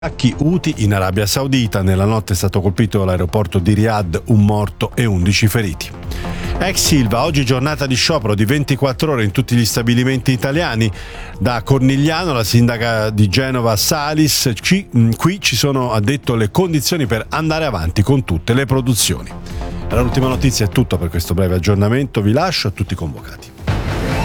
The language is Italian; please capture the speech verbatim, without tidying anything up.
Attacchi Houthi in Arabia Saudita. Nella notte è stato colpito l'aeroporto di Riyadh, un morto e undici feriti. Ex Ilva, oggi giornata di sciopero di ventiquattro ore in tutti gli stabilimenti italiani. Da Cornigliano, la sindaca di Genova Salis, ci, qui ci sono, ha detto, le condizioni per andare avanti con tutte le produzioni. Allora, l'ultima notizia è tutto per questo breve aggiornamento, vi lascio a tutti i convocati.